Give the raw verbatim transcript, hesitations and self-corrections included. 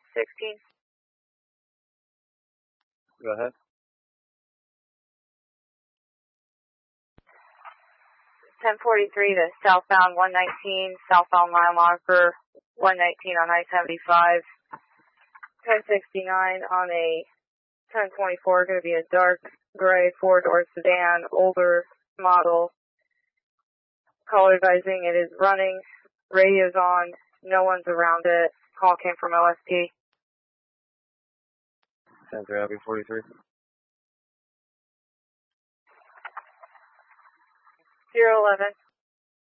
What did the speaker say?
sixteen. Go ahead. ten forty-three to southbound one nineteen, southbound mile marker one nineteen on I seventy-five. ten sixty-nine on a ten twenty-four, going to be a dark gray four-door sedan, older model. Call advising it is running, radio's on, no one's around it. Call came from O S P. ten three, Abbey forty-three. zero eleven.